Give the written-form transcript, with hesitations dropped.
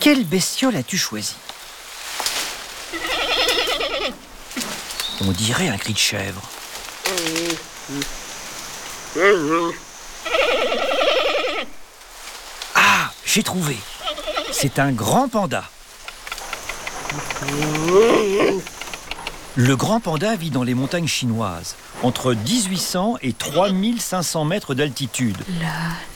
Quelle bestiole as-tu choisi? On dirait un cri de chèvre. Ah, j'ai trouvé. C'est un grand panda. Le grand panda vit dans les montagnes chinoises, entre 1800 et 3500 mètres d'altitude.